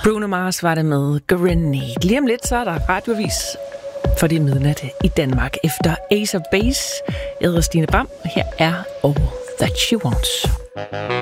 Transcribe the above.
Bruno Mars var det med Grenade. Lige om lidt, så er der radioavis, for det er midnat i Danmark. Efter Ace of Base, jeg hedder Stine Bram. Her er All That She Wants.